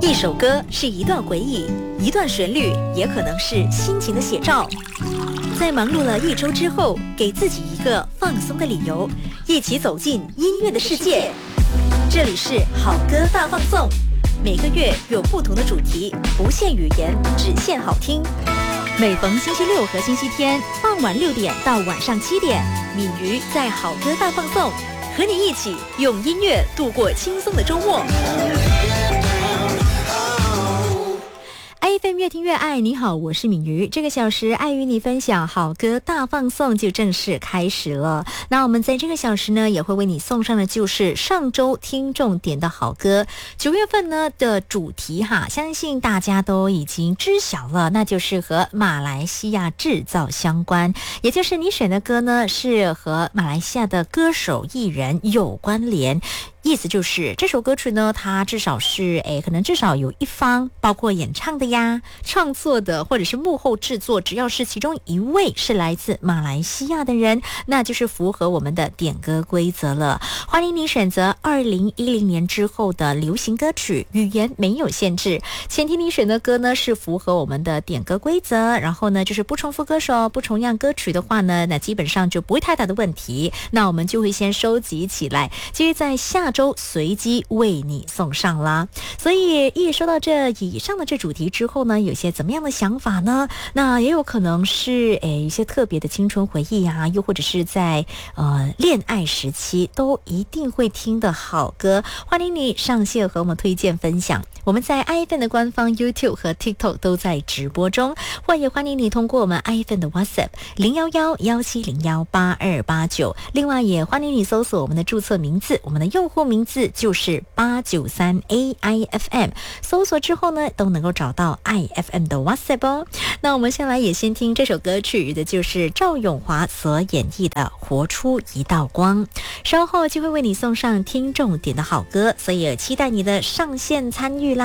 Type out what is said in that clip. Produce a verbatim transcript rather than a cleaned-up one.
一首歌是一段回忆，一段旋律也可能是心情的写照。在忙碌了一周之后，给自己一个放松的理由，一起走进音乐的世界。这里是好歌大放送，每个月有不同的主题，不限语言，只限好听。每逢星期六和星期天傍晚六点到晚上七点，敏瑜在好歌大放送，和你一起用音乐度过轻松的周末。I F M 越听越爱，你好，我是敏瑜。这个小时爱与你分享好歌大放送就正式开始了。那我们在这个小时呢，也会为你送上的就是上周听众点的好歌。九月份呢的主题哈，相信大家都已经知晓了，那就是和马来西亚制造相关，也就是你选的歌呢是和马来西亚的歌手艺人有关联。意思就是这首歌曲呢，它至少是诶，可能至少有一方，包括演唱的呀、创作的，或者是幕后制作，只要是其中一位是来自马来西亚的人，那就是符合我们的点歌规则了。欢迎你选择二零一零年之后的流行歌曲，语言没有限制，前提你选的歌呢是符合我们的点歌规则，然后呢就是不重复歌手、不重样歌曲的话呢，那基本上就不会太大的问题。那我们就会先收集起来，其实在下周随机为你送上啦。所以一说到这以上的这主题之后呢，有些怎么样的想法呢？那也有可能是诶一些特别的青春回忆啊，又或者是在呃恋爱时期都一定会听的好歌，欢迎你上线和我们推荐分享。我们在 I F M 的官方 YouTube 和 TikTok 都在直播中，或也欢迎你通过我们 I F M 的 WhatsApp 零一一一七零一八二八九，另外也欢迎你搜索我们的注册名字，我们的用户名字就是八九三 A I F M， 搜索之后呢都能够找到 I F M 的 WhatsApp 哦。那我们先来也先听这首歌曲的就是赵咏华所演绎的活出一道光，稍后就会为你送上听众点的好歌，所以也期待你的上线参与